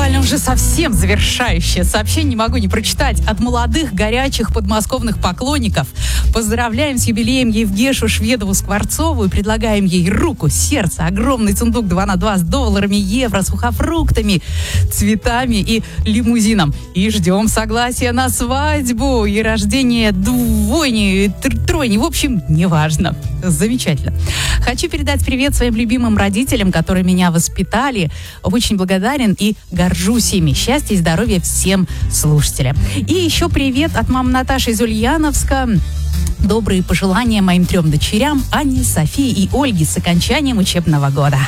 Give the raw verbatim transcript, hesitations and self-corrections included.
буквально уже совсем завершающее сообщение не могу не прочитать. От молодых, горячих подмосковных поклонников поздравляем с юбилеем Евгешу Шведову-Скворцову и предлагаем ей руку, сердце, огромный сундук два на два с долларами, евро, сухофруктами, цветами и лимузином. И ждем согласия на свадьбу и рождение двойни, тройни. В общем, неважно. Замечательно. Хочу передать привет своим любимым родителям, которые меня воспитали. Очень благодарен и горжусь ими. Счастья и здоровья всем слушателям. И еще привет от мамы Наташи из Ульяновска. Добрые пожелания моим трем дочерям Ане, Софии и Ольге с окончанием учебного года.